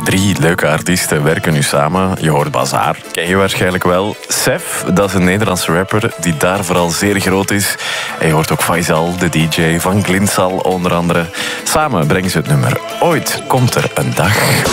3 leuke artiesten werken nu samen. Je hoort Bazaar, ken je waarschijnlijk wel. Sef, dat is een Nederlandse rapper die daar vooral zeer groot is. En je hoort ook Faisal, de DJ van Glintsal onder andere. Samen brengen ze het nummer Ooit komt er een dag.